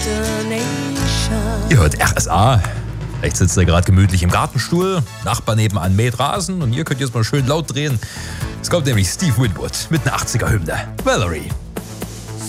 Ihr hört RSA. Vielleicht sitzt er gerade gemütlich im Gartenstuhl, Nachbar nebenan mäht Rasen und ihr könnt jetzt mal schön laut drehen. Es kommt nämlich Steve Winwood mit einer 80er-Hymne. Valerie.